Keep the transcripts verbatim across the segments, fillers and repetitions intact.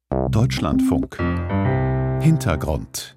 Deutschlandfunk. Hintergrund.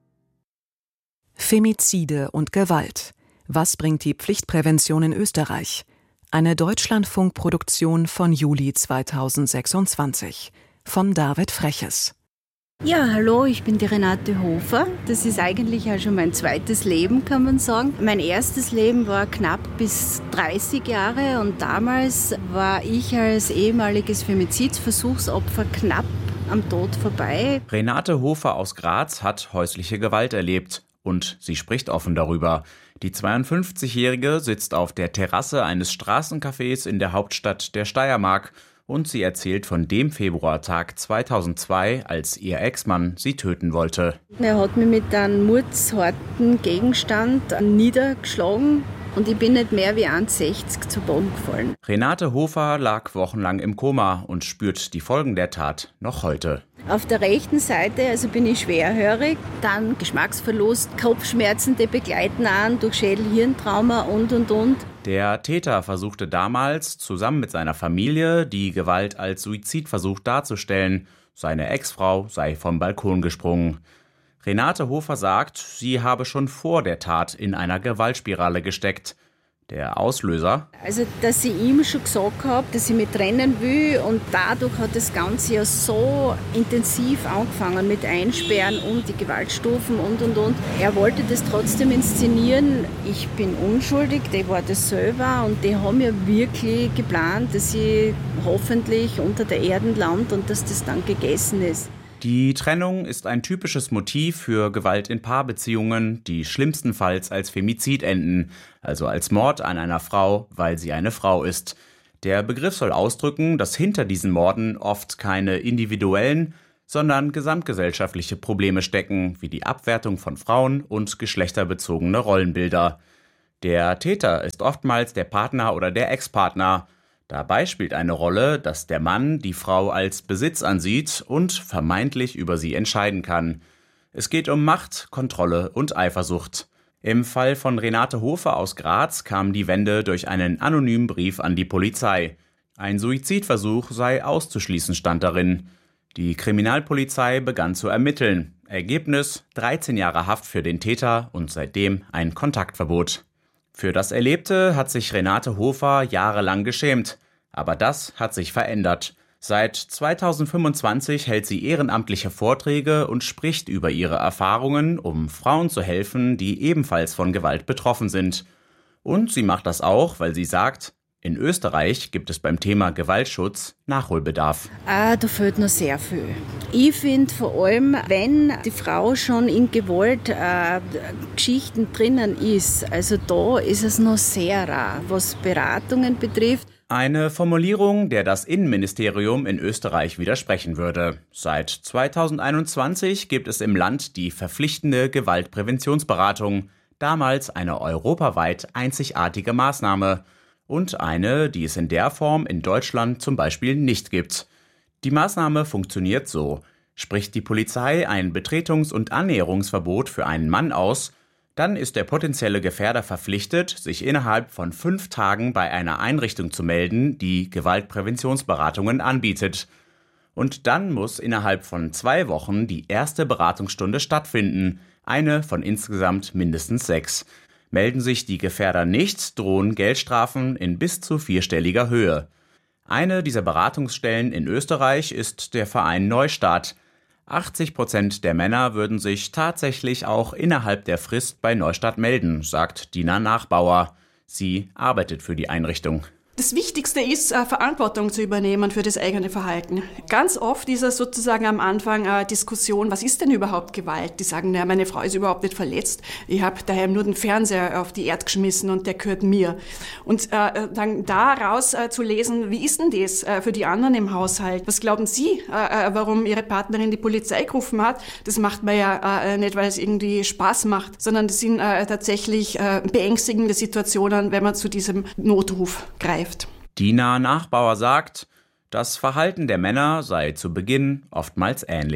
Femizide und Gewalt. Was bringt die Pflichtprävention in Österreich? Eine Deutschlandfunk-Produktion von Juli zweitausendsechsundzwanzig. Von David Freches. Ja, hallo, ich bin die Renate Hofer. Das ist eigentlich auch schon mein zweites Leben, kann man sagen. Mein erstes Leben war knapp bis dreißig Jahre und damals war ich als ehemaliges Femizidversuchsopfer knapp am Tod vorbei. Renate Hofer aus Graz hat häusliche Gewalt erlebt und sie spricht offen darüber. Die zweiundfünfzigjährige sitzt auf der Terrasse eines Straßencafés in der Hauptstadt der Steiermark und sie erzählt von dem Februartag zweitausendzwei, als ihr Ex-Mann sie töten wollte. Er hat mich mit einem mordsharten Gegenstand niedergeschlagen und ich bin nicht mehr wie eins Komma sechzig zu Boden gefallen. Renate Hofer lag wochenlang im Koma und spürt die Folgen der Tat noch heute. Auf der rechten Seite also bin ich schwerhörig, dann Geschmacksverlust, Kopfschmerzen, die begleiten an durch Schädel-Hirntrauma und und und. Der Täter versuchte damals, zusammen mit seiner Familie, die Gewalt als Suizidversuch darzustellen. Seine Ex-Frau sei vom Balkon gesprungen. Renate Hofer sagt, sie habe schon vor der Tat in einer Gewaltspirale gesteckt. Der Auslöser? Also, dass ich ihm schon gesagt habe, dass ich mich trennen will und dadurch hat das Ganze ja so intensiv angefangen mit Einsperren und die Gewaltstufen und und und. Er wollte das trotzdem inszenieren. Ich bin unschuldig, die war das selber und die haben ja wirklich geplant, dass ich hoffentlich unter der Erde lande und dass das dann gegessen ist. Die Trennung ist ein typisches Motiv für Gewalt in Paarbeziehungen, die schlimmstenfalls als Femizid enden, also als Mord an einer Frau, weil sie eine Frau ist. Der Begriff soll ausdrücken, dass hinter diesen Morden oft keine individuellen, sondern gesamtgesellschaftliche Probleme stecken, wie die Abwertung von Frauen und geschlechterbezogene Rollenbilder. Der Täter ist oftmals der Partner oder der Ex-Partner. Dabei spielt eine Rolle, dass der Mann die Frau als Besitz ansieht und vermeintlich über sie entscheiden kann. Es geht um Macht, Kontrolle und Eifersucht. Im Fall von Renate Hofer aus Graz kam die Wende durch einen anonymen Brief an die Polizei. Ein Suizidversuch sei auszuschließen, stand darin. Die Kriminalpolizei begann zu ermitteln. Ergebnis: dreizehn Jahre Haft für den Täter und seitdem ein Kontaktverbot. Für das Erlebte hat sich Renate Hofer jahrelang geschämt. Aber das hat sich verändert. Seit zweitausendfünfundzwanzig hält sie ehrenamtliche Vorträge und spricht über ihre Erfahrungen, um Frauen zu helfen, die ebenfalls von Gewalt betroffen sind. Und sie macht das auch, weil sie sagt, in Österreich gibt es beim Thema Gewaltschutz Nachholbedarf. Ah, da fehlt noch sehr viel. Ich finde vor allem, wenn die Frau schon in Gewaltgeschichten äh, drinnen ist, also da ist es noch sehr rar, was Beratungen betrifft. Eine Formulierung, der das Innenministerium in Österreich widersprechen würde. Seit zweitausendeinundzwanzig gibt es im Land die verpflichtende Gewaltpräventionsberatung, damals eine europaweit einzigartige Maßnahme. Und eine, die es in der Form in Deutschland zum Beispiel nicht gibt. Die Maßnahme funktioniert so. Spricht die Polizei ein Betretungs- und Annäherungsverbot für einen Mann aus, dann ist der potenzielle Gefährder verpflichtet, sich innerhalb von fünf Tagen bei einer Einrichtung zu melden, die Gewaltpräventionsberatungen anbietet. Und dann muss innerhalb von zwei Wochen die erste Beratungsstunde stattfinden, eine von insgesamt mindestens sechs. Melden sich die Gefährder nicht, drohen Geldstrafen in bis zu vierstelliger Höhe. Eine dieser Beratungsstellen in Österreich ist der Verein Neustart. achtzig Prozent der Männer würden sich tatsächlich auch innerhalb der Frist bei Neustart melden, sagt Dina Nachbauer. Sie arbeitet für die Einrichtung. Das Wichtigste ist, Verantwortung zu übernehmen für das eigene Verhalten. Ganz oft ist es sozusagen am Anfang eine Diskussion, was ist denn überhaupt Gewalt? Die sagen, naja, meine Frau ist überhaupt nicht verletzt. Ich habe daheim nur den Fernseher auf die Erde geschmissen und der gehört mir. Und äh, dann daraus äh, zu lesen, wie ist denn das äh, für die anderen im Haushalt? Was glauben Sie, äh, warum Ihre Partnerin die Polizei gerufen hat? Das macht man ja äh, nicht, weil es irgendwie Spaß macht, sondern das sind äh, tatsächlich äh, beängstigende Situationen, wenn man zu diesem Notruf greift. Dina Nachbauer sagt, das Verhalten der Männer sei zu Beginn oftmals ähnlich.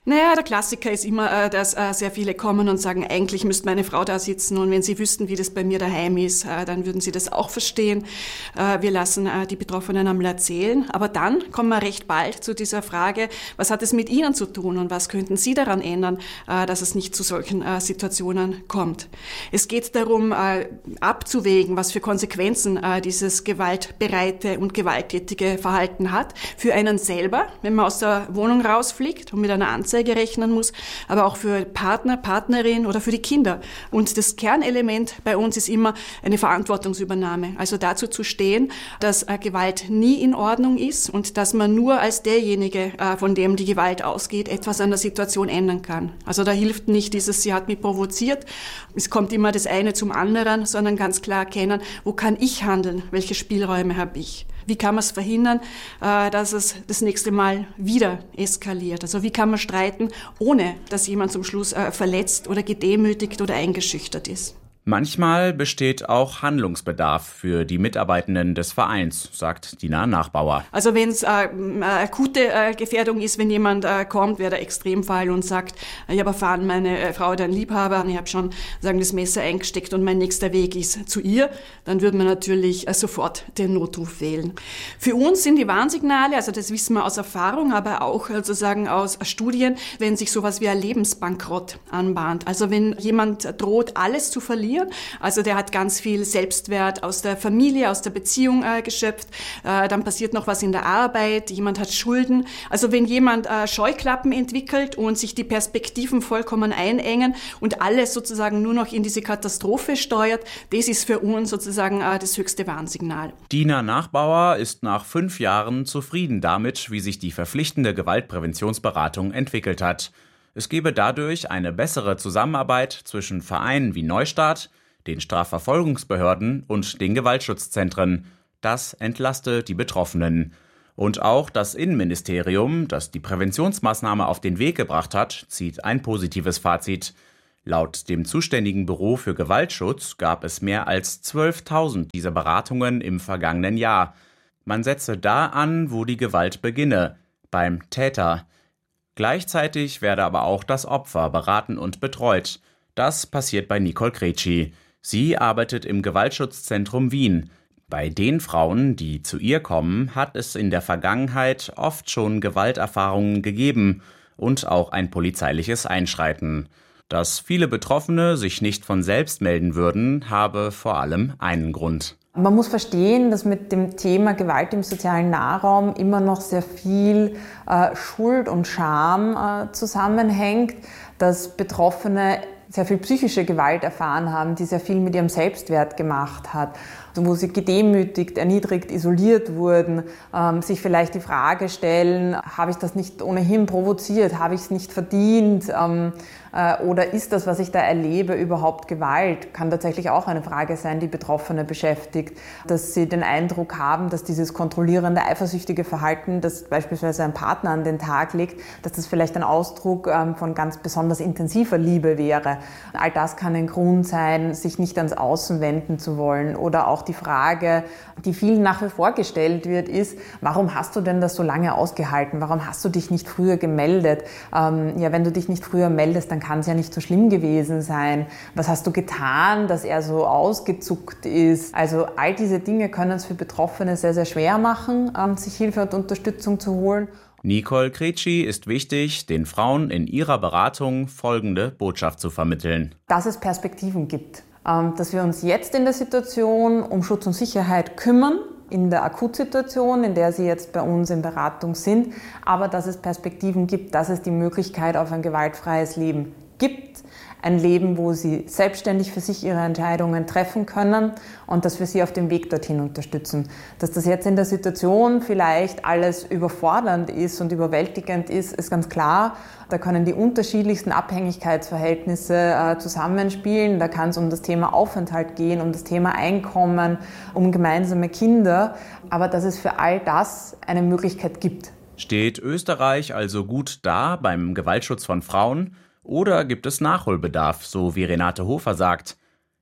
Naja, der Klassiker ist immer, dass sehr viele kommen und sagen, eigentlich müsste meine Frau da sitzen und wenn sie wüssten, wie das bei mir daheim ist, dann würden sie das auch verstehen. Wir lassen die Betroffenen einmal erzählen, aber dann kommen wir recht bald zu dieser Frage, was hat es mit ihnen zu tun und was könnten sie daran ändern, dass es nicht zu solchen Situationen kommt. Es geht darum, abzuwägen, was für Konsequenzen dieses gewaltbereite und gewalttätige Verhalten hat für einen selber, wenn man aus der Wohnung rausfliegt und mit einer Anzeige rechnen muss, aber auch für Partner, Partnerin oder für die Kinder. Und das Kernelement bei uns ist immer eine Verantwortungsübernahme. Also dazu zu stehen, dass Gewalt nie in Ordnung ist und dass man nur als derjenige, von dem die Gewalt ausgeht, etwas an der Situation ändern kann. Also da hilft nicht dieses, sie hat mich provoziert, es kommt immer das eine zum anderen, sondern ganz klar erkennen, wo kann ich handeln, welche Spielräume habe ich. Wie kann man es verhindern, dass es das nächste Mal wieder eskaliert? Also wie kann man streiten, ohne dass jemand zum Schluss verletzt oder gedemütigt oder eingeschüchtert ist? Manchmal besteht auch Handlungsbedarf für die Mitarbeitenden des Vereins, sagt Dina Nachbauer. Also wenn es äh, eine akute äh, Gefährdung ist, wenn jemand äh, kommt, wäre der Extremfall und sagt, ich habe erfahren, meine äh, Frau hat einen Liebhaber und ich habe schon sagen, das Messer eingesteckt und mein nächster Weg ist zu ihr, dann würde man natürlich äh, sofort den Notruf wählen. Für uns sind die Warnsignale, also das wissen wir aus Erfahrung, aber auch sozusagen aus Studien, wenn sich sowas wie ein Lebensbankrott anbahnt. Also wenn jemand droht, alles zu verlieren, also der hat ganz viel Selbstwert aus der Familie, aus der Beziehung äh, geschöpft. Äh, dann passiert noch was in der Arbeit, jemand hat Schulden. Also wenn jemand äh, Scheuklappen entwickelt und sich die Perspektiven vollkommen einengen und alles sozusagen nur noch in diese Katastrophe steuert, das ist für uns sozusagen äh, das höchste Warnsignal. Dina Nachbauer ist nach fünf Jahren zufrieden damit, wie sich die verpflichtende Gewaltpräventionsberatung entwickelt hat. Es gebe dadurch eine bessere Zusammenarbeit zwischen Vereinen wie Neustart, den Strafverfolgungsbehörden und den Gewaltschutzzentren. Das entlaste die Betroffenen. Und auch das Innenministerium, das die Präventionsmaßnahme auf den Weg gebracht hat, zieht ein positives Fazit. Laut dem zuständigen Büro für Gewaltschutz gab es mehr als zwölftausend dieser Beratungen im vergangenen Jahr. Man setze da an, wo die Gewalt beginne, beim Täter. Gleichzeitig werde aber auch das Opfer beraten und betreut. Das passiert bei Nicole Kretschi. Sie arbeitet im Gewaltschutzzentrum Wien. Bei den Frauen, die zu ihr kommen, hat es in der Vergangenheit oft schon Gewalterfahrungen gegeben und auch ein polizeiliches Einschreiten. Dass viele Betroffene sich nicht von selbst melden würden, habe vor allem einen Grund. Man muss verstehen, dass mit dem Thema Gewalt im sozialen Nahraum immer noch sehr viel äh, Schuld und Scham äh, zusammenhängt, dass Betroffene sehr viel psychische Gewalt erfahren haben, die sehr viel mit ihrem Selbstwert gemacht hat, wo sie gedemütigt, erniedrigt, isoliert wurden, ähm, sich vielleicht die Frage stellen, habe ich das nicht ohnehin provoziert, habe ich es nicht verdient, ähm, äh, oder ist das, was ich da erlebe, überhaupt Gewalt? Kann tatsächlich auch eine Frage sein, die Betroffene beschäftigt, dass sie den Eindruck haben, dass dieses kontrollierende, eifersüchtige Verhalten, das beispielsweise ein Partner an den Tag legt, dass das vielleicht ein Ausdruck ähm, von ganz besonders intensiver Liebe wäre. All das kann ein Grund sein, sich nicht ans Außen wenden zu wollen. Oder auch die Frage, die vielen nach wie vor gestellt wird, ist, warum hast du denn das so lange ausgehalten? Warum hast du dich nicht früher gemeldet? Ähm, ja, wenn du dich nicht früher meldest, dann kann es ja nicht so schlimm gewesen sein. Was hast du getan, dass er so ausgezuckt ist? Also all diese Dinge können es für Betroffene sehr, sehr schwer machen, ähm, sich Hilfe und Unterstützung zu holen. Nicole Kretschi ist wichtig, den Frauen in ihrer Beratung folgende Botschaft zu vermitteln. Dass es Perspektiven gibt. Dass wir uns jetzt in der Situation um Schutz und Sicherheit kümmern, in der Akutsituation, in der sie jetzt bei uns in Beratung sind, aber dass es Perspektiven gibt, dass es die Möglichkeit auf ein gewaltfreies Leben gibt. Ein Leben, wo sie selbstständig für sich ihre Entscheidungen treffen können und dass wir sie auf dem Weg dorthin unterstützen. Dass das jetzt in der Situation vielleicht alles überfordernd ist und überwältigend ist, ist ganz klar. Da können die unterschiedlichsten Abhängigkeitsverhältnisse äh, zusammenspielen. Da kann es um das Thema Aufenthalt gehen, um das Thema Einkommen, um gemeinsame Kinder. Aber dass es für all das eine Möglichkeit gibt. Steht Österreich also gut da beim Gewaltschutz von Frauen? Oder gibt es Nachholbedarf, so wie Renate Hofer sagt?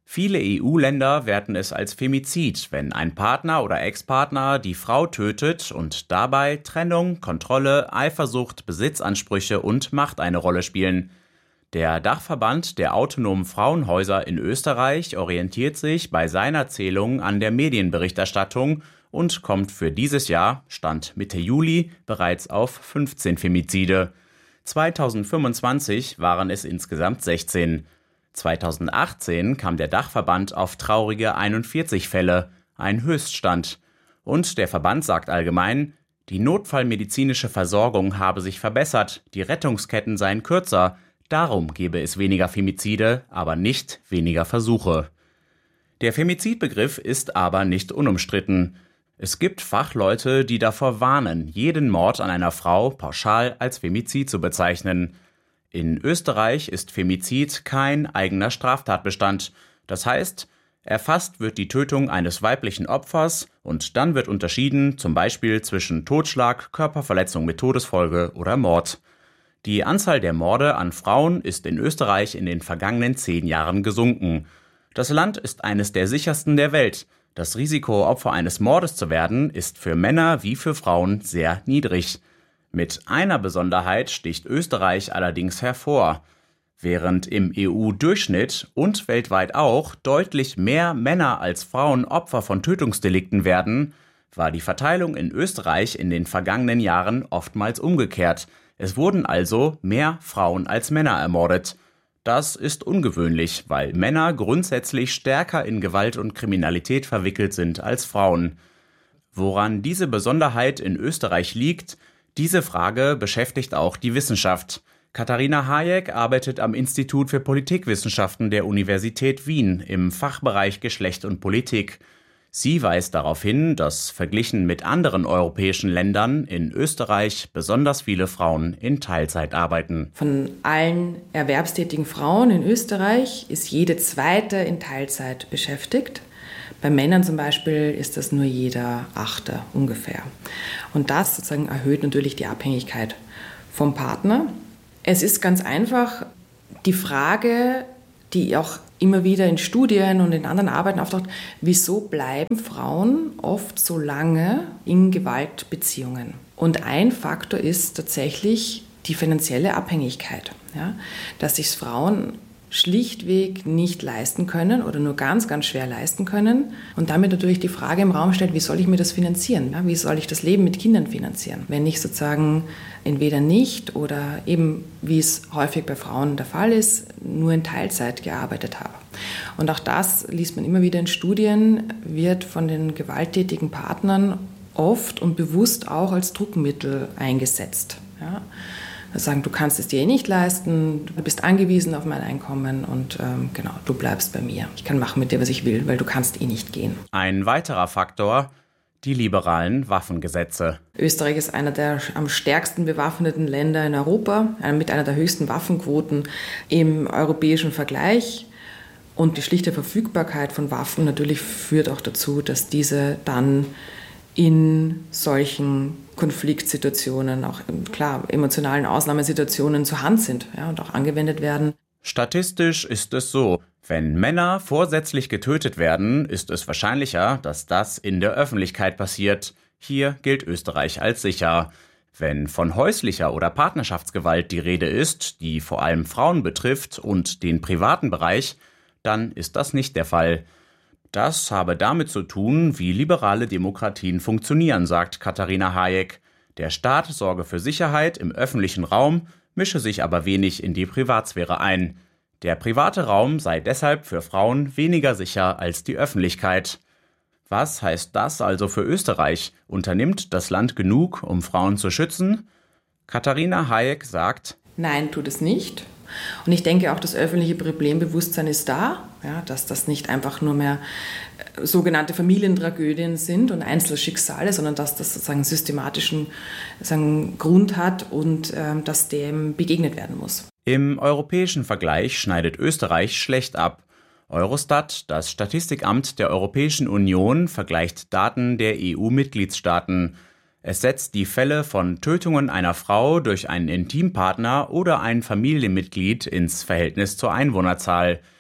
Viele E U-Länder werten es als Femizid, wenn ein Partner oder Ex-Partner die Frau tötet und dabei Trennung, Kontrolle, Eifersucht, Besitzansprüche und Macht eine Rolle spielen. Der Dachverband der autonomen Frauenhäuser in Österreich orientiert sich bei seiner Zählung an der Medienberichterstattung und kommt für dieses Jahr, Stand Mitte Juli, bereits auf fünfzehn Femizide. zweitausendfünfundzwanzig waren es insgesamt sechzehn. zweitausendachtzehn kam der Dachverband auf traurige einundvierzig Fälle, ein Höchststand. Und der Verband sagt allgemein, die notfallmedizinische Versorgung habe sich verbessert, die Rettungsketten seien kürzer, darum gebe es weniger Femizide, aber nicht weniger Versuche. Der Femizidbegriff ist aber nicht unumstritten. Es gibt Fachleute, die davor warnen, jeden Mord an einer Frau pauschal als Femizid zu bezeichnen. In Österreich ist Femizid kein eigener Straftatbestand. Das heißt, erfasst wird die Tötung eines weiblichen Opfers und dann wird unterschieden, zum Beispiel zwischen Totschlag, Körperverletzung mit Todesfolge oder Mord. Die Anzahl der Morde an Frauen ist in Österreich in den vergangenen zehn Jahren gesunken. Das Land ist eines der sichersten der Welt. Das Risiko, Opfer eines Mordes zu werden, ist für Männer wie für Frauen sehr niedrig. Mit einer Besonderheit sticht Österreich allerdings hervor. Während im E U-Durchschnitt und weltweit auch deutlich mehr Männer als Frauen Opfer von Tötungsdelikten werden, war die Verteilung in Österreich in den vergangenen Jahren oftmals umgekehrt. Es wurden also mehr Frauen als Männer ermordet. Das ist ungewöhnlich, weil Männer grundsätzlich stärker in Gewalt und Kriminalität verwickelt sind als Frauen. Woran diese Besonderheit in Österreich liegt, diese Frage beschäftigt auch die Wissenschaft. Katharina Hayek arbeitet am Institut für Politikwissenschaften der Universität Wien im Fachbereich Geschlecht und Politik. Sie weist darauf hin, dass verglichen mit anderen europäischen Ländern in Österreich besonders viele Frauen in Teilzeit arbeiten. Von allen erwerbstätigen Frauen in Österreich ist jede zweite in Teilzeit beschäftigt. Bei Männern zum Beispiel ist das nur jeder Achte ungefähr. Und das sozusagen erhöht natürlich die Abhängigkeit vom Partner. Es ist ganz einfach die Frage, die auch immer wieder in Studien und in anderen Arbeiten auftaucht, wieso bleiben Frauen oft so lange in Gewaltbeziehungen? Und ein Faktor ist tatsächlich die finanzielle Abhängigkeit, ja? Dass sich Frauen schlichtweg nicht leisten können oder nur ganz, ganz schwer leisten können und damit natürlich die Frage im Raum stellt, wie soll ich mir das finanzieren? Ja, wie soll ich das Leben mit Kindern finanzieren? Wenn ich sozusagen entweder nicht oder eben, wie es häufig bei Frauen der Fall ist, nur in Teilzeit gearbeitet habe. Und auch das liest man immer wieder in Studien, wird von den gewalttätigen Partnern oft und bewusst auch als Druckmittel eingesetzt. Ja? Sagen, du kannst es dir eh nicht leisten, du bist angewiesen auf mein Einkommen und ähm, genau, du bleibst bei mir. Ich kann machen mit dir, was ich will, weil du kannst eh nicht gehen. Ein weiterer Faktor, die liberalen Waffengesetze. Österreich ist einer der am stärksten bewaffneten Länder in Europa, mit einer der höchsten Waffenquoten im europäischen Vergleich. Und die schlichte Verfügbarkeit von Waffen natürlich führt auch dazu, dass diese dann in solchen Konfliktsituationen, auch klar emotionalen Ausnahmesituationen zur Hand sind, ja, und auch angewendet werden. Statistisch ist es so, wenn Männer vorsätzlich getötet werden, ist es wahrscheinlicher, dass das in der Öffentlichkeit passiert. Hier gilt Österreich als sicher. Wenn von häuslicher oder Partnerschaftsgewalt die Rede ist, die vor allem Frauen betrifft und den privaten Bereich, dann ist das nicht der Fall. Das habe damit zu tun, wie liberale Demokratien funktionieren, sagt Katharina Hayek. Der Staat sorge für Sicherheit im öffentlichen Raum, mische sich aber wenig in die Privatsphäre ein. Der private Raum sei deshalb für Frauen weniger sicher als die Öffentlichkeit. Was heißt das also für Österreich? Unternimmt das Land genug, um Frauen zu schützen? Katharina Hayek sagt: Nein, tut es nicht. Und ich denke auch, das öffentliche Problembewusstsein ist da, ja, dass das nicht einfach nur mehr sogenannte Familientragödien sind und Einzelschicksale, sondern dass das sozusagen einen systematischen sagen, Grund hat und ähm, dass dem begegnet werden muss. Im europäischen Vergleich schneidet Österreich schlecht ab. Eurostat, das Statistikamt der Europäischen Union, vergleicht Daten der E U-Mitgliedstaaten. Es setzt die Fälle von Tötungen einer Frau durch einen Intimpartner oder ein Familienmitglied ins Verhältnis zur Einwohnerzahl.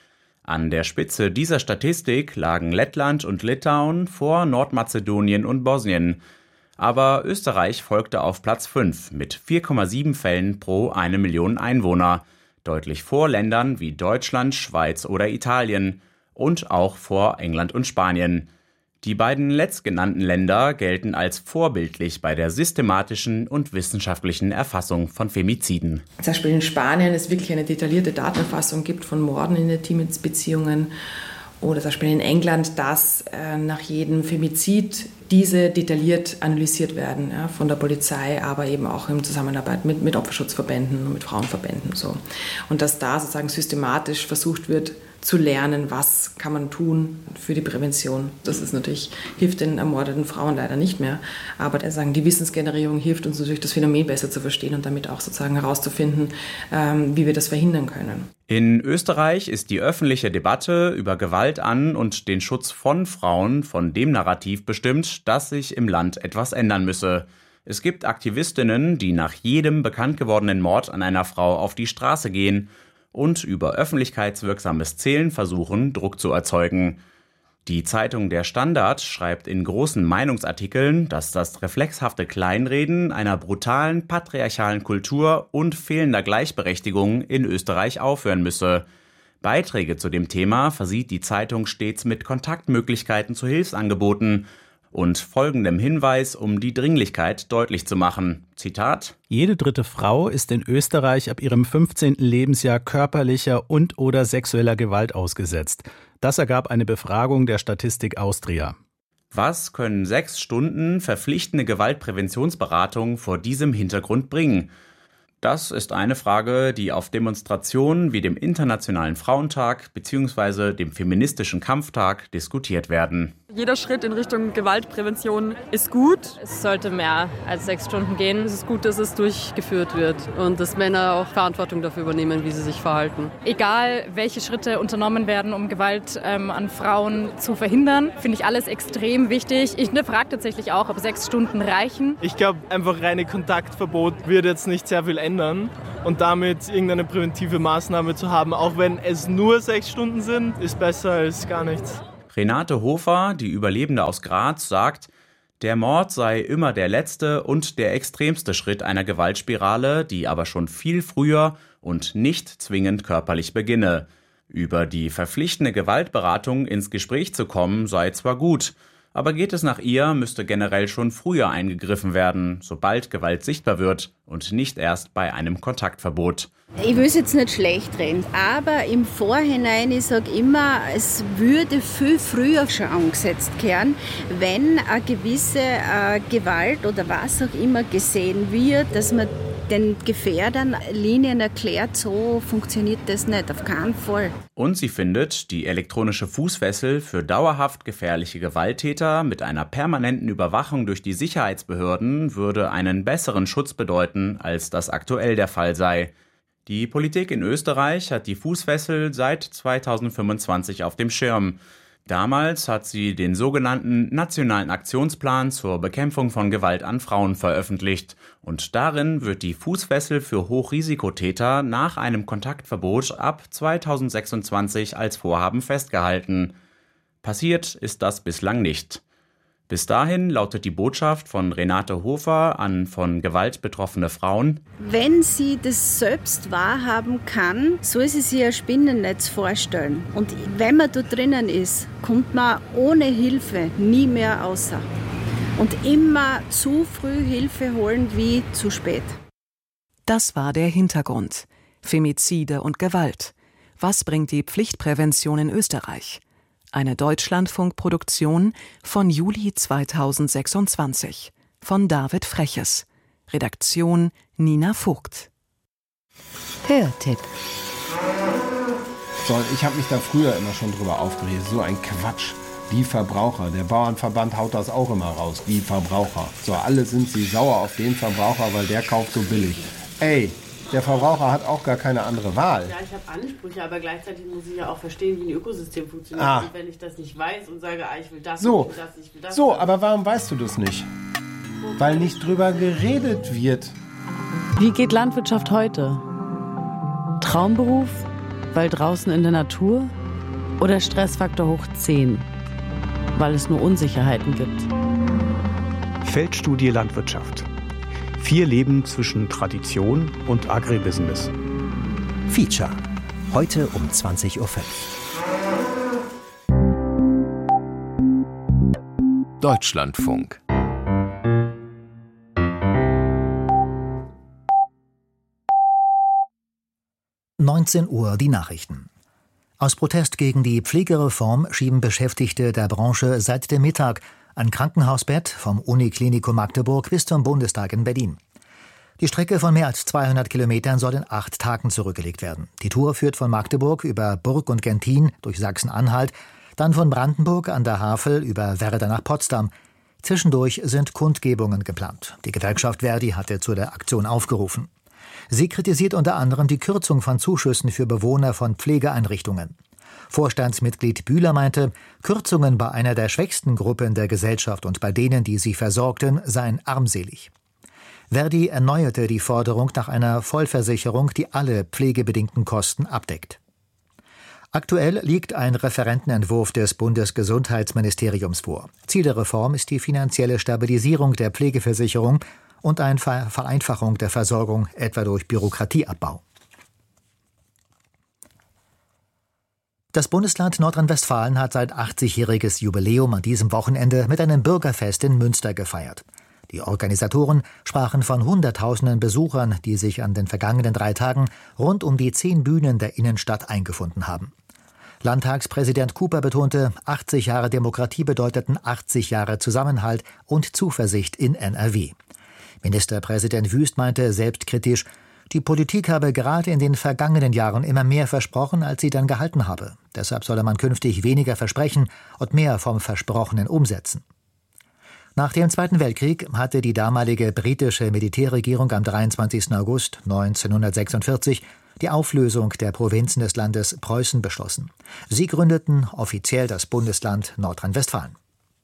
An der Spitze dieser Statistik lagen Lettland und Litauen vor Nordmazedonien und Bosnien. Aber Österreich folgte auf Platz fünf mit vier Komma sieben Fällen pro eine Million Einwohner, deutlich vor Ländern wie Deutschland, Schweiz oder Italien und auch vor England und Spanien. Die beiden letztgenannten Länder gelten als vorbildlich bei der systematischen und wissenschaftlichen Erfassung von Femiziden. Zum Beispiel in Spanien es wirklich eine detaillierte Datenerfassung gibt von Morden in intimen Beziehungen. Oder zum Beispiel in England, dass äh, nach jedem Femizid diese detailliert analysiert werden, ja, von der Polizei, aber eben auch in Zusammenarbeit mit, mit Opferschutzverbänden und mit Frauenverbänden. So. Und dass da sozusagen systematisch versucht wird zu lernen, was kann man tun für die Prävention. Das ist natürlich, hilft den ermordeten Frauen leider nicht mehr, aber sagen, die Wissensgenerierung hilft uns natürlich, das Phänomen besser zu verstehen und damit auch sozusagen herauszufinden, ähm, wie wir das verhindern können. In Österreich ist die öffentliche Debatte über Gewalt an und den Schutz von Frauen von dem Narrativ bestimmt, dass sich im Land etwas ändern müsse. Es gibt Aktivistinnen, die nach jedem bekannt gewordenen Mord an einer Frau auf die Straße gehen und über öffentlichkeitswirksames Zählen versuchen, Druck zu erzeugen. Die Zeitung Der Standard schreibt in großen Meinungsartikeln, dass das reflexhafte Kleinreden einer brutalen patriarchalen Kultur und fehlender Gleichberechtigung in Österreich aufhören müsse. Beiträge zu dem Thema versieht die Zeitung stets mit Kontaktmöglichkeiten zu Hilfsangeboten und folgendem Hinweis, um die Dringlichkeit deutlich zu machen. Zitat: Jede dritte Frau ist in Österreich ab ihrem fünfzehnten Lebensjahr körperlicher und oder sexueller Gewalt ausgesetzt. Das ergab eine Befragung der Statistik Austria. Was können sechs Stunden verpflichtende Gewaltpräventionsberatung vor diesem Hintergrund bringen? Das ist eine Frage, die auf Demonstrationen wie dem Internationalen Frauentag bzw. dem Feministischen Kampftag diskutiert werden. Jeder Schritt in Richtung Gewaltprävention ist gut. Es sollte mehr als sechs Stunden gehen. Es ist gut, dass es durchgeführt wird und dass Männer auch Verantwortung dafür übernehmen, wie sie sich verhalten. Egal, welche Schritte unternommen werden, um Gewalt ähm, an Frauen zu verhindern, finde ich alles extrem wichtig. Ich frage tatsächlich auch, ob sechs Stunden reichen. Ich glaube, einfach reine Kontaktverbot wird jetzt nicht sehr viel ändern. Und damit irgendeine präventive Maßnahme zu haben, auch wenn es nur sechs Stunden sind, ist besser als gar nichts. Renate Hofer, die Überlebende aus Graz, sagt, der Mord sei immer der letzte und der extremste Schritt einer Gewaltspirale, die aber schon viel früher und nicht zwingend körperlich beginne. Über die verpflichtende Gewaltberatung ins Gespräch zu kommen, sei zwar gut, aber geht es nach ihr, müsste generell schon früher eingegriffen werden, sobald Gewalt sichtbar wird und nicht erst bei einem Kontaktverbot. Ich will es jetzt nicht schlecht reden, aber im Vorhinein, ich sage immer, es würde viel früher schon angesetzt werden, wenn eine gewisse äh, Gewalt oder was auch immer gesehen wird, dass man den Gefährdern Linien erklärt, so funktioniert das nicht, auf keinen Fall. Und sie findet, die elektronische Fußfessel für dauerhaft gefährliche Gewalttäter mit einer permanenten Überwachung durch die Sicherheitsbehörden würde einen besseren Schutz bedeuten, als das aktuell der Fall sei. Die Politik in Österreich hat die Fußfessel seit zweitausendfünfundzwanzig auf dem Schirm. Damals hat sie den sogenannten Nationalen Aktionsplan zur Bekämpfung von Gewalt an Frauen veröffentlicht. Und darin wird die Fußfessel für Hochrisikotäter nach einem Kontaktverbot ab zweitausendsechsundzwanzig als Vorhaben festgehalten. Passiert ist das bislang nicht. Bis dahin lautet die Botschaft von Renate Hofer an von Gewalt betroffene Frauen: Wenn sie das selbst wahrhaben kann, soll sie sich ein Spinnennetz vorstellen. Und wenn man da drinnen ist, kommt man ohne Hilfe nie mehr außer. Und immer zu früh Hilfe holen wie zu spät. Das war der Hintergrund. Femizide und Gewalt. Was bringt die Pflichtprävention in Österreich? Eine Deutschlandfunk-Produktion von Juli zweitausendsechsundzwanzig von David Freches. Redaktion Nina Vogt. Hörtipp. So, ich habe mich da früher immer schon drüber aufgeregt. So ein Quatsch. Die Verbraucher. Der Bauernverband haut das auch immer raus. Die Verbraucher. So, alle sind sie sauer auf den Verbraucher, weil der kauft so billig. Ey, der Verbraucher hat auch gar keine andere Wahl. Ja, ich habe Ansprüche, aber gleichzeitig muss ich ja auch verstehen, wie ein Ökosystem funktioniert. Ah. Und wenn ich das nicht weiß und sage, ah, ich will das, so. ich will das, ich will das. So, aber warum weißt du das nicht? Weil nicht drüber geredet wird. Wie geht Landwirtschaft heute? Traumberuf? Weil draußen in der Natur? oder Stressfaktor hoch zehn, weil es nur Unsicherheiten gibt? Feldstudie Landwirtschaft. Vier Leben zwischen Tradition und Agribusiness. Feature. Heute um zwanzig Uhr fünf. Deutschlandfunk. neunzehn Uhr die Nachrichten. Aus Protest gegen die Pflegereform schieben Beschäftigte der Branche seit dem Mittag ein Krankenhausbett vom Uniklinikum Magdeburg bis zum Bundestag in Berlin. Die Strecke von mehr als zweihundert Kilometern soll in acht Tagen zurückgelegt werden. Die Tour führt von Magdeburg über Burg und Gentin durch Sachsen-Anhalt, dann von Brandenburg an der Havel über Werder nach Potsdam. Zwischendurch sind Kundgebungen geplant. Die Gewerkschaft Verdi hatte zu der Aktion aufgerufen. Sie kritisiert unter anderem die Kürzung von Zuschüssen für Bewohner von Pflegeeinrichtungen. Vorstandsmitglied Bühler meinte, Kürzungen bei einer der schwächsten Gruppen der Gesellschaft und bei denen, die sie versorgten, seien armselig. Verdi erneuerte die Forderung nach einer Vollversicherung, die alle pflegebedingten Kosten abdeckt. Aktuell liegt ein Referentenentwurf des Bundesgesundheitsministeriums vor. Ziel der Reform ist die finanzielle Stabilisierung der Pflegeversicherung und eine Vereinfachung der Versorgung, etwa durch Bürokratieabbau. Das Bundesland Nordrhein-Westfalen hat sein achtzigjähriges Jubiläum an diesem Wochenende mit einem Bürgerfest in Münster gefeiert. Die Organisatoren sprachen von Hunderttausenden Besuchern, die sich an den vergangenen drei Tagen rund um die zehn Bühnen der Innenstadt eingefunden haben. Landtagspräsident Cooper betonte, achtzig Jahre Demokratie bedeuteten achtzig Jahre Zusammenhalt und Zuversicht in N R W. Ministerpräsident Wüst meinte selbstkritisch, die Politik habe gerade in den vergangenen Jahren immer mehr versprochen, als sie dann gehalten habe. Deshalb solle man künftig weniger versprechen und mehr vom Versprochenen umsetzen. Nach dem Zweiten Weltkrieg hatte die damalige britische Militärregierung am dreiundzwanzigsten August neunzehnhundertsechsundvierzig die Auflösung der Provinzen des Landes Preußen beschlossen. Sie gründeten offiziell das Bundesland Nordrhein-Westfalen.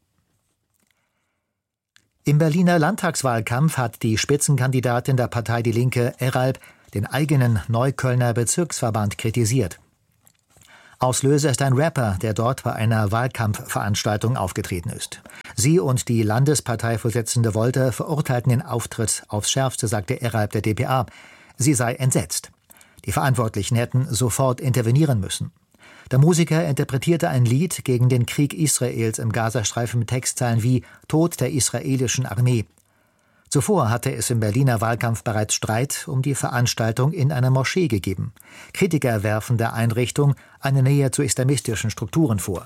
Im Berliner Landtagswahlkampf hat die Spitzenkandidatin der Partei Die Linke, Eralb, den eigenen Neuköllner Bezirksverband kritisiert. Auslöser ist ein Rapper, der dort bei einer Wahlkampfveranstaltung aufgetreten ist. Sie und die Landesparteivorsitzende Wolter verurteilten den Auftritt aufs Schärfste, sagte Eralb der D P A. Sie sei entsetzt. Die Verantwortlichen hätten sofort intervenieren müssen. Der Musiker interpretierte ein Lied gegen den Krieg Israels im Gazastreifen mit Textzeilen wie »Tod der israelischen Armee«. Zuvor hatte es im Berliner Wahlkampf bereits Streit um die Veranstaltung in einer Moschee gegeben. Kritiker werfen der Einrichtung eine Nähe zu islamistischen Strukturen vor.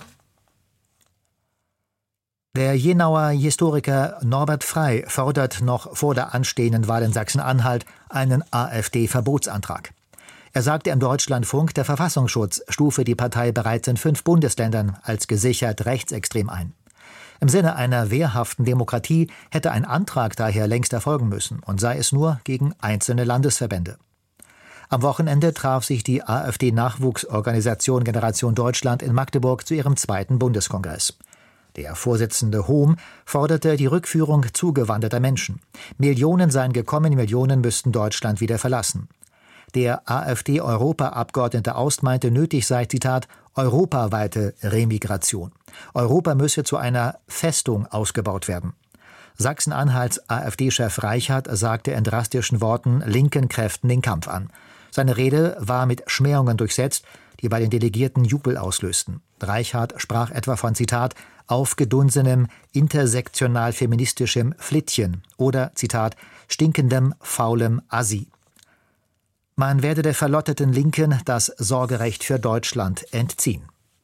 Der Jenauer Historiker Norbert Frey fordert noch vor der anstehenden Wahl in Sachsen-Anhalt einen AfD-Verbotsantrag. Er sagte im Deutschlandfunk, der Verfassungsschutz stufe die Partei bereits in fünf Bundesländern als gesichert rechtsextrem ein. Im Sinne einer wehrhaften Demokratie hätte ein Antrag daher längst erfolgen müssen und sei es nur gegen einzelne Landesverbände. Am Wochenende traf sich die AfD-Nachwuchsorganisation Generation Deutschland in Magdeburg zu ihrem zweiten Bundeskongress. Der Vorsitzende Hohm forderte die Rückführung zugewanderter Menschen. Millionen seien gekommen, Millionen müssten Deutschland wieder verlassen. Der AfD-Europa-Abgeordnete Aust meinte, nötig sei, Zitat, europaweite Remigration. Europa müsse zu einer Festung ausgebaut werden. Sachsen-Anhalts AfD-Chef Reichard sagte in drastischen Worten linken Kräften den Kampf an. Seine Rede war mit Schmähungen durchsetzt, die bei den Delegierten Jubel auslösten. Reichard sprach etwa von, Zitat, aufgedunsenem, intersektional-feministischem Flittchen oder, Zitat, stinkendem, faulem Assi. Man werde der verlotteten Linken das Sorgerecht für Deutschland entziehen.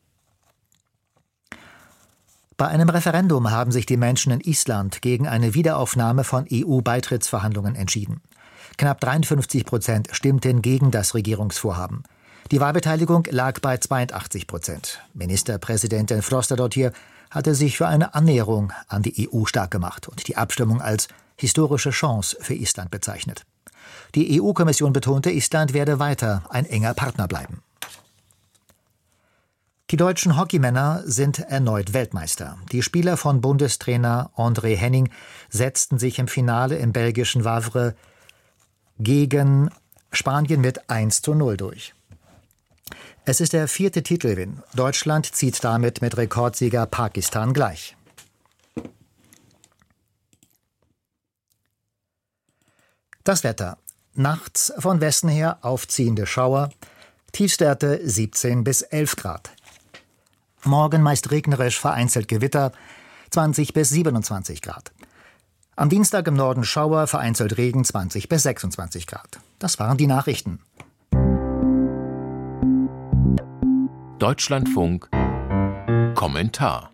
Bei einem Referendum haben sich die Menschen in Island gegen eine Wiederaufnahme von E U-Beitrittsverhandlungen entschieden. Knapp dreiundfünfzig Prozent stimmten gegen das Regierungsvorhaben. Die Wahlbeteiligung lag bei zweiundachtzig Prozent. Ministerpräsidentin Frostadóttir hatte sich für eine Annäherung an die E U stark gemacht und die Abstimmung als historische Chance für Island bezeichnet. Die E U-Kommission betonte, Island werde weiter ein enger Partner bleiben. Die deutschen Hockeymänner sind erneut Weltmeister. Die Spieler von Bundestrainer André Henning setzten sich im Finale im belgischen Wavre gegen Spanien mit eins zu null durch. Es ist der vierte Titelgewinn. Deutschland zieht damit mit Rekordsieger Pakistan gleich. Das Wetter. Nachts von Westen her aufziehende Schauer. Tiefstwerte siebzehn bis elf Grad. Morgen meist regnerisch, vereinzelt Gewitter. zwanzig bis siebenundzwanzig Grad. Am Dienstag im Norden Schauer, vereinzelt Regen, zwanzig bis sechsundzwanzig Grad. Das waren die Nachrichten. Deutschlandfunk Kommentar.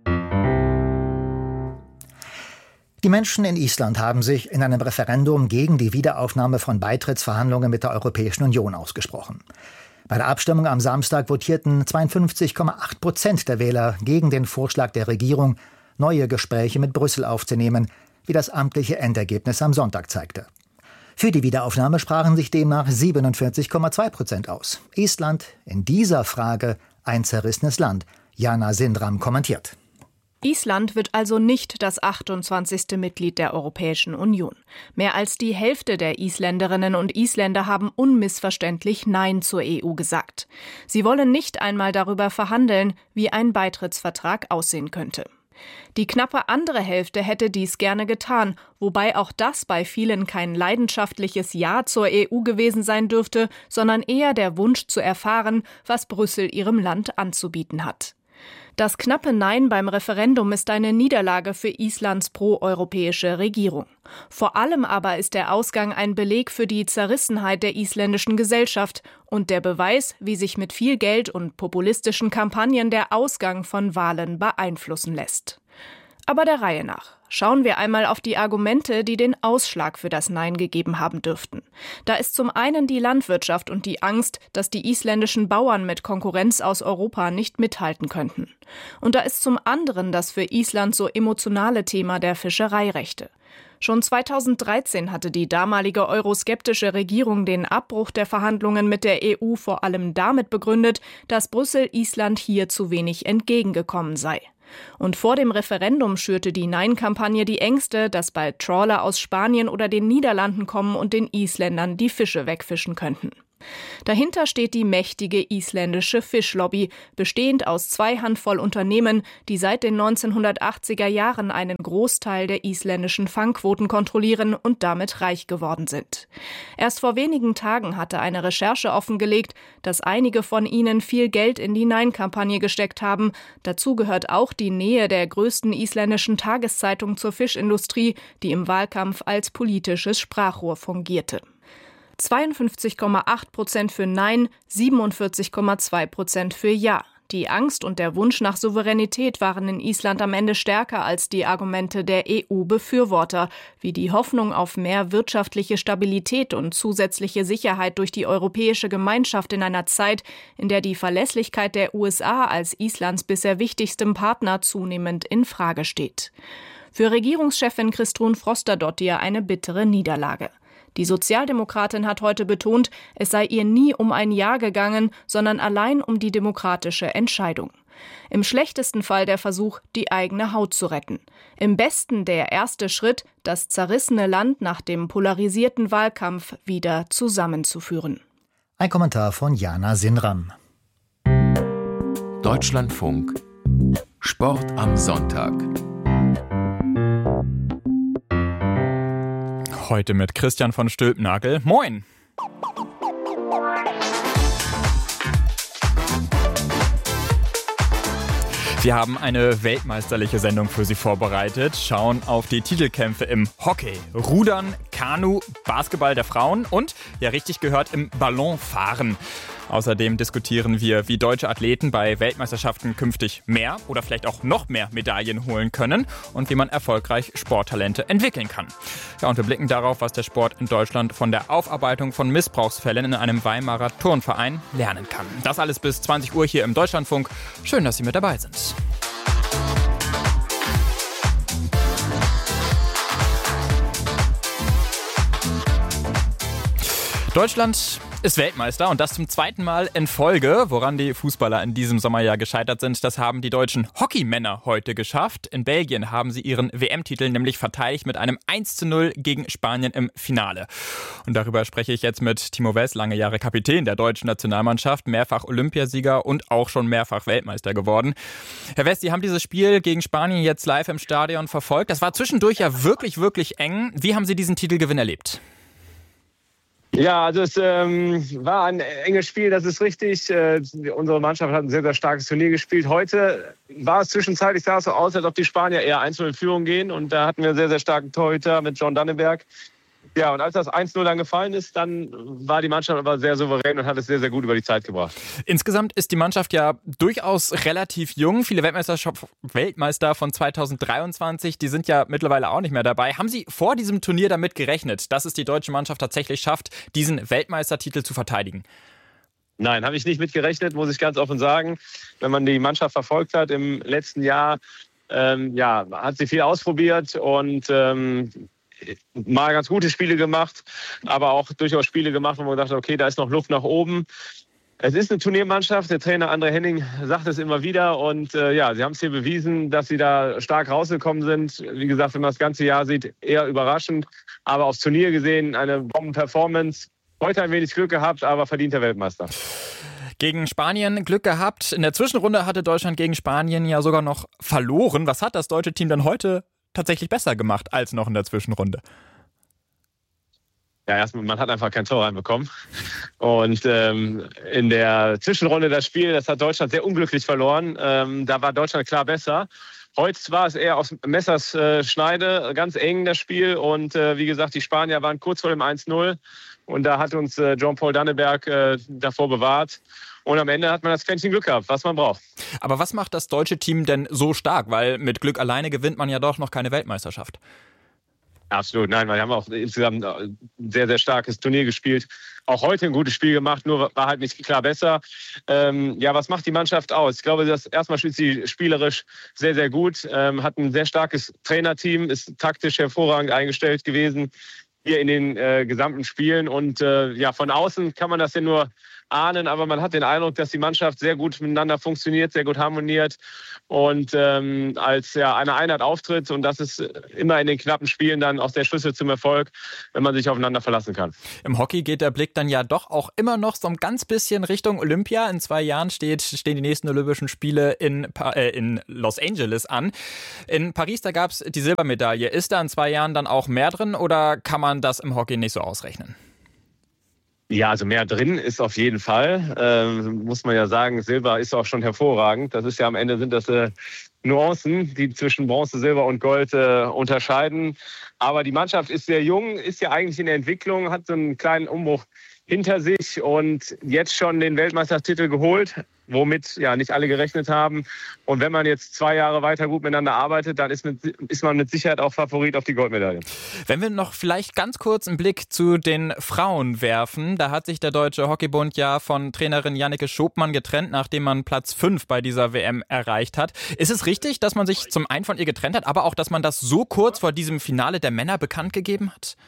Die Menschen in Island haben sich in einem Referendum gegen die Wiederaufnahme von Beitrittsverhandlungen mit der Europäischen Union ausgesprochen. Bei der Abstimmung am Samstag votierten zweiundfünfzig Komma acht Prozent der Wähler gegen den Vorschlag der Regierung, neue Gespräche mit Brüssel aufzunehmen, wie das amtliche Endergebnis am Sonntag zeigte. Für die Wiederaufnahme sprachen sich demnach siebenundvierzig Komma zwei Prozent aus. Island in dieser Frage ein zerrissenes Land. Jana Sindram kommentiert. Island wird also nicht das achtundzwanzigste Mitglied der Europäischen Union. Mehr als die Hälfte der Isländerinnen und Isländer haben unmissverständlich Nein zur E U gesagt. Sie wollen nicht einmal darüber verhandeln, wie ein Beitrittsvertrag aussehen könnte. Die knappe andere Hälfte hätte dies gerne getan, wobei auch das bei vielen kein leidenschaftliches Ja zur E U gewesen sein dürfte, sondern eher der Wunsch zu erfahren, was Brüssel ihrem Land anzubieten hat. Das knappe Nein beim Referendum ist eine Niederlage für Islands proeuropäische Regierung. Vor allem aber ist der Ausgang ein Beleg für die Zerrissenheit der isländischen Gesellschaft und der Beweis, wie sich mit viel Geld und populistischen Kampagnen der Ausgang von Wahlen beeinflussen lässt. Aber der Reihe nach. Schauen wir einmal auf die Argumente, die den Ausschlag für das Nein gegeben haben dürften. Da ist zum einen die Landwirtschaft und die Angst, dass die isländischen Bauern mit Konkurrenz aus Europa nicht mithalten könnten. Und da ist zum anderen das für Island so emotionale Thema der Fischereirechte. Schon zweitausenddreizehn hatte die damalige euroskeptische Regierung den Abbruch der Verhandlungen mit der E U vor allem damit begründet, dass Brüssel Island hier zu wenig entgegengekommen sei. Und vor dem Referendum schürte die Nein-Kampagne die Ängste, dass bald Trawler aus Spanien oder den Niederlanden kommen und den Isländern die Fische wegfischen könnten. Dahinter steht die mächtige isländische Fischlobby, bestehend aus zwei Handvoll Unternehmen, die seit den neunzehnhundertachtziger Jahren einen Großteil der isländischen Fangquoten kontrollieren und damit reich geworden sind. Erst vor wenigen Tagen hatte eine Recherche offengelegt, dass einige von ihnen viel Geld in die Nein-Kampagne gesteckt haben. Dazu gehört auch die Nähe der größten isländischen Tageszeitung zur Fischindustrie, die im Wahlkampf als politisches Sprachrohr fungierte. zweiundfünfzig Komma acht Prozent für Nein, siebenundvierzig Komma zwei Prozent für Ja. Die Angst und der Wunsch nach Souveränität waren in Island am Ende stärker als die Argumente der E U-Befürworter, wie die Hoffnung auf mehr wirtschaftliche Stabilität und zusätzliche Sicherheit durch die europäische Gemeinschaft in einer Zeit, in der die Verlässlichkeit der U S A als Islands bisher wichtigstem Partner zunehmend in Frage steht. Für Regierungschefin Kristrún Frostadóttir eine bittere Niederlage. Die Sozialdemokratin hat heute betont, es sei ihr nie um ein Ja gegangen, sondern allein um die demokratische Entscheidung. Im schlechtesten Fall der Versuch, die eigene Haut zu retten. Im besten der erste Schritt, das zerrissene Land nach dem polarisierten Wahlkampf wieder zusammenzuführen. Ein Kommentar von Jana Sindram. Deutschlandfunk Sport am Sonntag. Heute mit Christian von Stülpnagel. Moin! Wir haben eine weltmeisterliche Sendung für Sie vorbereitet, schauen auf die Titelkämpfe im Hockey, Rudern, Kanu, Basketball der Frauen und, ja richtig gehört, im Ballonfahren. Außerdem diskutieren wir, wie deutsche Athleten bei Weltmeisterschaften künftig mehr oder vielleicht auch noch mehr Medaillen holen können und wie man erfolgreich Sporttalente entwickeln kann. Ja, und wir blicken darauf, was der Sport in Deutschland von der Aufarbeitung von Missbrauchsfällen in einem Weimarer Turnverein lernen kann. Das alles bis zwanzig Uhr hier im Deutschlandfunk. Schön, dass Sie mit dabei sind. Deutschland ist Weltmeister und das zum zweiten Mal in Folge. Woran die Fußballer in diesem Sommer ja gescheitert sind, das haben die deutschen Hockeymänner heute geschafft. In Belgien haben sie ihren W M-Titel nämlich verteidigt mit einem eins zu null gegen Spanien im Finale. Und darüber spreche ich jetzt mit Timo Wess, lange Jahre Kapitän der deutschen Nationalmannschaft, mehrfach Olympiasieger und auch schon mehrfach Weltmeister geworden. Herr Wess, Sie haben dieses Spiel gegen Spanien jetzt live im Stadion verfolgt. Das war zwischendurch ja wirklich, wirklich eng. Wie haben Sie diesen Titelgewinn erlebt? Ja, also es ähm, war ein enges Spiel, das ist richtig. Äh, unsere Mannschaft hat ein sehr, sehr starkes Turnier gespielt. Heute war es zwischenzeitlich, sah es so aus, als ob die Spanier eher eins zu null in Führung gehen. Und da hatten wir einen sehr, sehr starken Torhüter mit John Danneberg. Ja, und als das eins zu null dann gefallen ist, dann war die Mannschaft aber sehr souverän und hat es sehr, sehr gut über die Zeit gebracht. Insgesamt ist die Mannschaft ja durchaus relativ jung. Viele Weltmeister von zweitausenddreiundzwanzig, die sind ja mittlerweile auch nicht mehr dabei. Haben Sie vor diesem Turnier damit gerechnet, dass es die deutsche Mannschaft tatsächlich schafft, diesen Weltmeistertitel zu verteidigen? Nein, habe ich nicht mit gerechnet, muss ich ganz offen sagen. Wenn man die Mannschaft verfolgt hat im letzten Jahr, ähm, ja, hat sie viel ausprobiert und ähm, mal ganz gute Spiele gemacht, aber auch durchaus Spiele gemacht, wo man gedacht hat, okay, da ist noch Luft nach oben. Es ist eine Turniermannschaft, der Trainer André Henning sagt es immer wieder und äh, ja, sie haben es hier bewiesen, dass sie da stark rausgekommen sind. Wie gesagt, wenn man das ganze Jahr sieht, eher überraschend, aber aufs Turnier gesehen eine Bomben-Performance. Heute ein wenig Glück gehabt, aber verdienter Weltmeister. Gegen Spanien Glück gehabt. In der Zwischenrunde hatte Deutschland gegen Spanien ja sogar noch verloren. Was hat das deutsche Team dann heute tatsächlich besser gemacht als noch in der Zwischenrunde? Ja, erstmal, man hat einfach kein Tor reinbekommen. Und ähm, in der Zwischenrunde das Spiel, das hat Deutschland sehr unglücklich verloren. Ähm, da war Deutschland klar besser. Heute war es eher aus Messers äh, Schneide, ganz eng das Spiel. Und äh, wie gesagt, die Spanier waren kurz vor dem eins zu null. Und da hat uns äh, Jean-Paul Danneberg äh, davor bewahrt. Und am Ende hat man das Quäntchen Glück gehabt, was man braucht. Aber was macht das deutsche Team denn so stark? Weil mit Glück alleine gewinnt man ja doch noch keine Weltmeisterschaft. Absolut, nein, wir haben auch insgesamt ein sehr, sehr starkes Turnier gespielt. Auch heute ein gutes Spiel gemacht, nur war halt nicht klar besser. Ähm, ja, was macht die Mannschaft aus? Ich glaube, das erstmal spielt sie spielerisch sehr, sehr gut. Ähm, hat ein sehr starkes Trainerteam, ist taktisch hervorragend eingestellt gewesen hier in den äh, gesamten Spielen. Und äh, ja, von außen kann man das ja nur ahnen, aber man hat den Eindruck, dass die Mannschaft sehr gut miteinander funktioniert, sehr gut harmoniert und ähm, als ja, eine Einheit auftritt. Und das ist immer in den knappen Spielen dann auch der Schlüssel zum Erfolg, wenn man sich aufeinander verlassen kann. Im Hockey geht der Blick dann ja doch auch immer noch so ein ganz bisschen Richtung Olympia. In zwei Jahren steht, stehen die nächsten Olympischen Spiele in, äh, in Los Angeles an. In Paris, da gab es die Silbermedaille. Ist da in zwei Jahren dann auch mehr drin oder kann man das im Hockey nicht so ausrechnen? Ja, also mehr drin ist auf jeden Fall. Ähm, muss man ja sagen, Silber ist auch schon hervorragend. Das ist ja am Ende sind das äh, Nuancen, die zwischen Bronze, Silber und Gold äh, unterscheiden. Aber die Mannschaft ist sehr jung, ist ja eigentlich in der Entwicklung, hat so einen kleinen Umbruch hinter sich und jetzt schon den Weltmeistertitel geholt, womit ja nicht alle gerechnet haben. Und wenn man jetzt zwei Jahre weiter gut miteinander arbeitet, dann ist, mit, ist man mit Sicherheit auch Favorit auf die Goldmedaille. Wenn wir noch vielleicht ganz kurz einen Blick zu den Frauen werfen, da hat sich der Deutsche Hockeybund ja von Trainerin Janneke Schopmann getrennt, nachdem man Platz fünf bei dieser W M erreicht hat. Ist es richtig, dass man sich zum einen von ihr getrennt hat, aber auch, dass man das so kurz vor diesem Finale der Männer bekannt gegeben hat?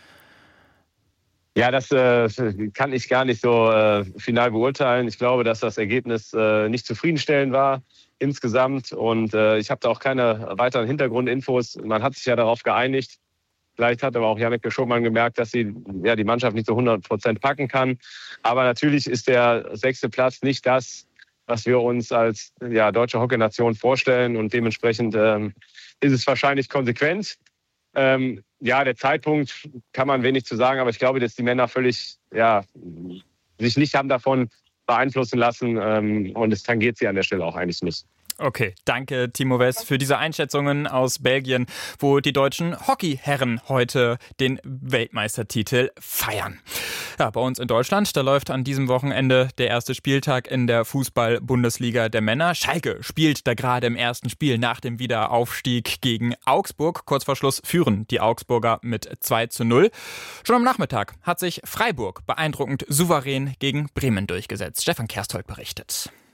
Ja, das äh, kann ich gar nicht so äh, final beurteilen. Ich glaube, dass das Ergebnis äh, nicht zufriedenstellend war insgesamt. Und äh, ich habe da auch keine weiteren Hintergrundinfos. Man hat sich ja darauf geeinigt. Vielleicht hat aber auch Janneke Schopmann gemerkt, dass sie ja, die Mannschaft nicht so hundert Prozent packen kann. Aber natürlich ist der sechste Platz nicht das, was wir uns als ja, deutsche Hockeynation vorstellen. Und dementsprechend ähm, ist es wahrscheinlich konsequent. Ähm, ja, der Zeitpunkt kann man wenig zu sagen, aber ich glaube, dass die Männer völlig, ja, sich nicht haben davon beeinflussen lassen ähm, und es tangiert sie an der Stelle auch eigentlich nicht. Okay, danke Timo Wess für diese Einschätzungen aus Belgien, wo die deutschen Hockeyherren heute den Weltmeistertitel feiern. Ja, bei uns in Deutschland, da läuft an diesem Wochenende der erste Spieltag in der Fußball-Bundesliga der Männer. Schalke spielt da gerade im ersten Spiel nach dem Wiederaufstieg gegen Augsburg. Kurz vor Schluss führen die Augsburger mit zwei zu null. Schon am Nachmittag hat sich Freiburg beeindruckend souverän gegen Bremen durchgesetzt. Stefan Kersthold berichtet.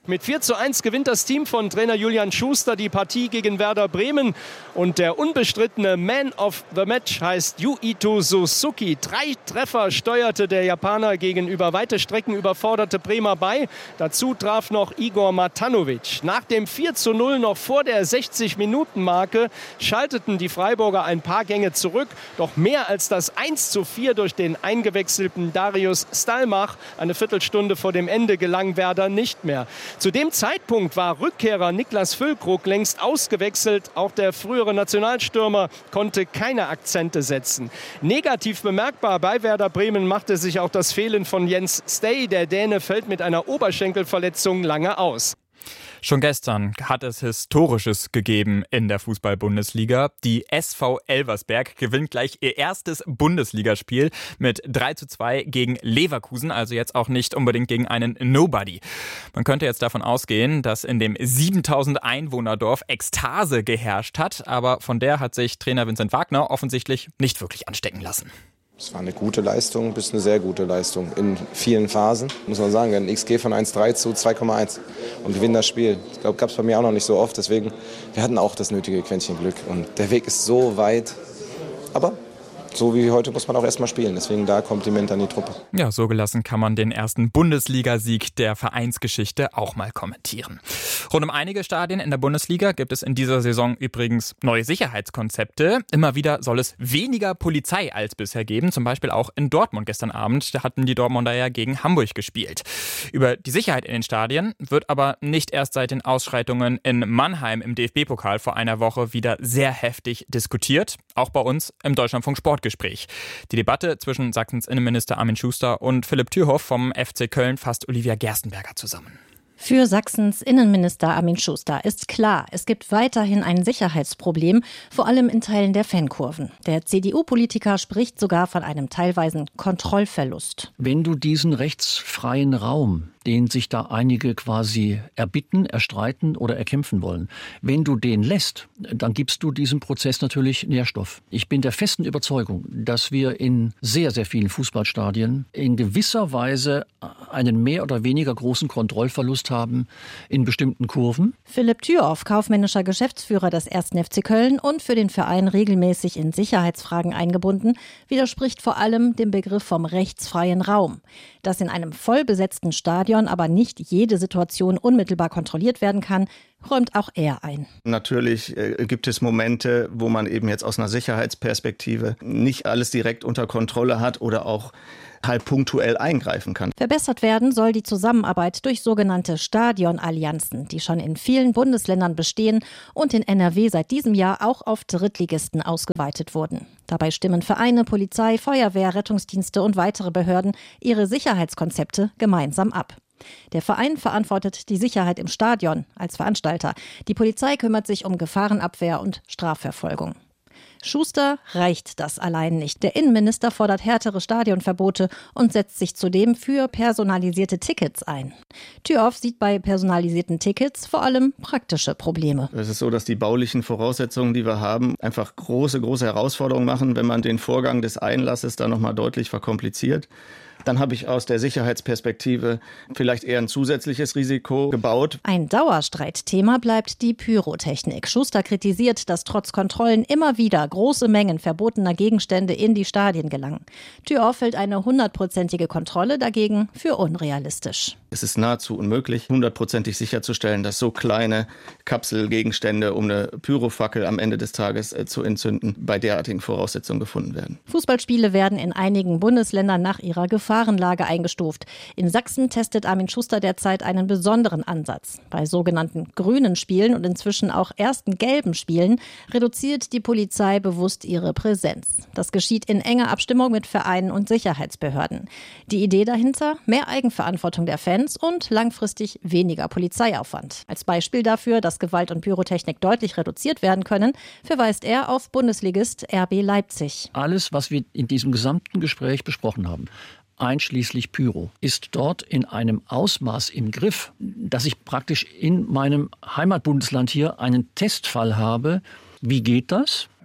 Mit vier zu eins gewinnt das Team von Trainer Julian Schuster die Partie gegen Werder Bremen. Und der unbestrittene Man of the Match heißt Yuito Suzuki. Drei Treffer steuerte der Japaner gegen über weite Strecken überforderte Bremer bei. Dazu traf noch Igor Matanovic. Nach dem vier zu null noch vor der sechzig-Minuten-Marke schalteten die Freiburger ein paar Gänge zurück. Doch mehr als das eins zu vier durch den eingewechselten Darius Stalmach eine Viertelstunde vor dem Ende gelang Werder nicht mehr. Zu dem Zeitpunkt war Rückkehrer Niklas Füllkrug längst ausgewechselt. Auch der frühere Nationalstürmer konnte keine Akzente setzen. Negativ bemerkbar bei Werder Bremen machte sich auch das Fehlen von Jens Stay. Der Däne fällt mit einer Oberschenkelverletzung lange aus. Schon gestern hat es Historisches gegeben in der Fußball-Bundesliga. Die S V Elversberg gewinnt gleich ihr erstes Bundesligaspiel mit drei zu zwei gegen Leverkusen, also jetzt auch nicht unbedingt gegen einen Nobody. Man könnte jetzt davon ausgehen, dass in dem siebentausend Einwohner-Dorf Ekstase geherrscht hat, aber von der hat sich Trainer Vincent Wagner offensichtlich nicht wirklich anstecken lassen. Es war eine gute Leistung bis eine sehr gute Leistung in vielen Phasen. Muss man sagen, wir hatten ein X G von eins Komma drei zu zwei Komma eins und gewinnen das Spiel. Ich glaube, gab es bei mir auch noch nicht so oft. Deswegen, wir hatten auch das nötige Quäntchen Glück. Und der Weg ist so weit. Aber so wie heute muss man auch erstmal spielen. Deswegen da Kompliment an die Truppe. Ja, so gelassen kann man den ersten Bundesligasieg der Vereinsgeschichte auch mal kommentieren. Rund um einige Stadien in der Bundesliga gibt es in dieser Saison übrigens neue Sicherheitskonzepte. Immer wieder soll es weniger Polizei als bisher geben. Zum Beispiel auch in Dortmund gestern Abend. Da hatten die Dortmunder ja gegen Hamburg gespielt. Über die Sicherheit in den Stadien wird aber nicht erst seit den Ausschreitungen in Mannheim im D F B-Pokal vor einer Woche wieder sehr heftig diskutiert. Auch bei uns im Deutschlandfunk Sportgespräch. Die Debatte zwischen Sachsens Innenminister Armin Schuster und Philipp Thierhoff vom F C Köln fasst Olivia Gerstenberger zusammen. Für Sachsens Innenminister Armin Schuster ist klar, es gibt weiterhin ein Sicherheitsproblem, vor allem in Teilen der Fankurven. Der C D U-Politiker spricht sogar von einem teilweisen Kontrollverlust. Wenn du diesen rechtsfreien Raum, den sich da einige quasi erbitten, erstreiten oder erkämpfen wollen, wenn du den lässt, dann gibst du diesem Prozess natürlich Nährstoff. Ich bin der festen Überzeugung, dass wir in sehr, sehr vielen Fußballstadien in gewisser Weise einen mehr oder weniger großen Kontrollverlust haben in bestimmten Kurven. Philipp Thierhoff, kaufmännischer Geschäftsführer des ersten F C Köln und für den Verein regelmäßig in Sicherheitsfragen eingebunden, widerspricht vor allem dem Begriff vom rechtsfreien Raum. Dass in einem vollbesetzten Stadion aber nicht jede Situation unmittelbar kontrolliert werden kann, räumt auch er ein. Natürlich äh, gibt es Momente, wo man eben jetzt aus einer Sicherheitsperspektive nicht alles direkt unter Kontrolle hat oder auch halt punktuell eingreifen kann. Verbessert werden soll die Zusammenarbeit durch sogenannte Stadionallianzen, die schon in vielen Bundesländern bestehen und in N R W seit diesem Jahr auch auf Drittligisten ausgeweitet wurden. Dabei stimmen Vereine, Polizei, Feuerwehr, Rettungsdienste und weitere Behörden ihre Sicherheitskonzepte gemeinsam ab. Der Verein verantwortet die Sicherheit im Stadion als Veranstalter. Die Polizei kümmert sich um Gefahrenabwehr und Strafverfolgung. Schuster reicht das allein nicht. Der Innenminister fordert härtere Stadionverbote und setzt sich zudem für personalisierte Tickets ein. Thierhoff sieht bei personalisierten Tickets vor allem praktische Probleme. Es ist so, dass die baulichen Voraussetzungen, die wir haben, einfach große, große Herausforderungen machen, wenn man den Vorgang des Einlasses dann nochmal deutlich verkompliziert. Dann habe ich aus der Sicherheitsperspektive vielleicht eher ein zusätzliches Risiko gebaut. Ein Dauerstreitthema bleibt die Pyrotechnik. Schuster kritisiert, dass trotz Kontrollen immer wieder große Mengen verbotener Gegenstände in die Stadien gelangen. Thierhoff hält eine hundertprozentige Kontrolle dagegen für unrealistisch. Es ist nahezu unmöglich, hundertprozentig sicherzustellen, dass so kleine Kapselgegenstände, um eine Pyrofackel am Ende des Tages äh, zu entzünden, bei derartigen Voraussetzungen gefunden werden. Fußballspiele werden in einigen Bundesländern nach ihrer Gefahrenlage eingestuft. In Sachsen testet Armin Schuster derzeit einen besonderen Ansatz. Bei sogenannten grünen Spielen und inzwischen auch ersten gelben Spielen reduziert die Polizei bewusst ihre Präsenz. Das geschieht in enger Abstimmung mit Vereinen und Sicherheitsbehörden. Die Idee dahinter? Mehr Eigenverantwortung der Fans und langfristig weniger Polizeiaufwand. Als Beispiel dafür, dass Gewalt und Pyrotechnik deutlich reduziert werden können, verweist er auf Bundesligist R B Leipzig. Alles, was wir in diesem gesamten Gespräch besprochen haben, einschließlich Pyro, ist dort in einem Ausmaß im Griff, dass ich praktisch in meinem Heimatbundesland hier einen Testfall habe. Wie geht das?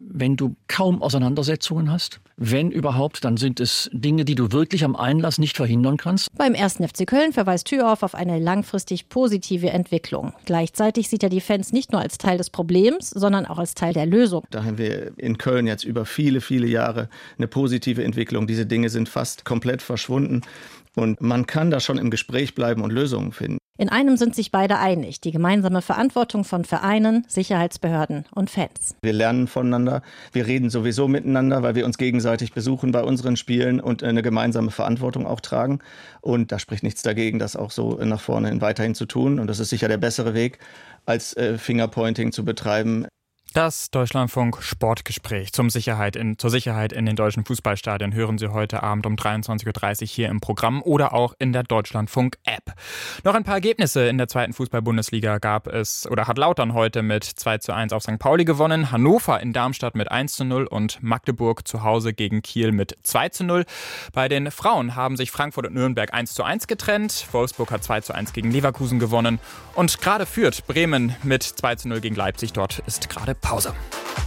wenn du kaum Auseinandersetzungen hast. Wenn überhaupt, dann sind es Dinge, die du wirklich am Einlass nicht verhindern kannst. Beim ersten F C Köln verweist Thürhoff auf eine langfristig positive Entwicklung. Gleichzeitig sieht er die Fans nicht nur als Teil des Problems, sondern auch als Teil der Lösung. Da haben wir in Köln jetzt über viele, viele Jahre eine positive Entwicklung. Diese Dinge sind fast komplett verschwunden. Und man kann da schon im Gespräch bleiben und Lösungen finden. In einem sind sich beide einig, die gemeinsame Verantwortung von Vereinen, Sicherheitsbehörden und Fans. Wir lernen voneinander, wir reden sowieso miteinander, weil wir uns gegenseitig besuchen bei unseren Spielen und eine gemeinsame Verantwortung auch tragen. Und da spricht nichts dagegen, das auch so nach vorne hin weiterhin zu tun. Und das ist sicher der bessere Weg, als äh, Fingerpointing zu betreiben. Das Deutschlandfunk Sportgespräch zum Sicherheit in, zur Sicherheit in den deutschen Fußballstadien hören Sie heute Abend um dreiundzwanzig Uhr dreißig hier im Programm oder auch in der Deutschlandfunk-App. Noch ein paar Ergebnisse in der zweiten Fußball-Bundesliga gab es oder hat Lautern heute mit zwei zu eins auf Sankt Pauli gewonnen, Hannover in Darmstadt mit eins zu null und Magdeburg zu Hause gegen Kiel mit zwei zu null. Bei den Frauen haben sich Frankfurt und Nürnberg eins zu eins getrennt, Wolfsburg hat zwei zu eins gegen Leverkusen gewonnen und gerade führt Bremen mit zwei zu null gegen Leipzig, dort ist gerade Pause.